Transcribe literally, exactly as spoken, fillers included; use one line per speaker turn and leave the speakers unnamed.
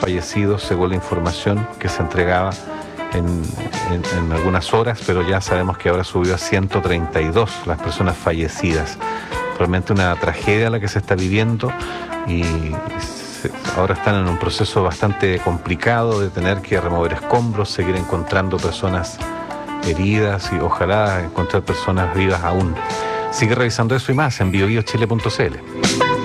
fallecidos, según la información que se entregaba en, en, en algunas horas, pero ya sabemos que ahora subió a ciento treinta y dos las personas fallecidas. Realmente una tragedia la que se está viviendo y se, ahora están en un proceso bastante complicado de tener que remover escombros, seguir encontrando personas heridas y ojalá encontrar personas vivas aún. Sigue revisando eso y más en bio bio chile punto c l.